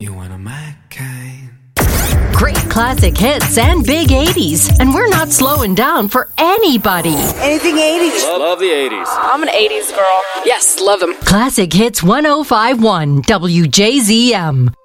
You want my kind. Great classic hits and big 80s. And we're not slowing down for anybody. Anything 80s. Love the 80s. I'm an 80s girl. Yes, love them. Classic Hits 105.1 WJZM.